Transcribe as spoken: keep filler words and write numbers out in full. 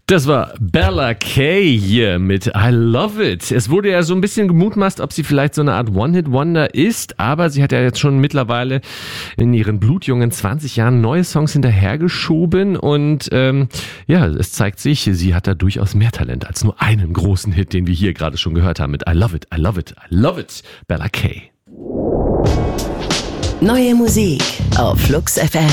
Das war Bella Kay hier mit I Love It. Es wurde ja so ein bisschen gemutmaßt, ob sie vielleicht so eine Art One-Hit-Wonder ist, aber sie hat ja jetzt schon mittlerweile in ihren blutjungen zwanzig Jahren neue Songs hinterhergeschoben und ähm, ja, es zeigt sich, sie hat da durchaus mehr Talent als nur einen großen Hit, den wir hier gerade schon gehört haben mit I Love It, I Love It, I Love It, Bella Kay. Neue Musik auf Flux F M.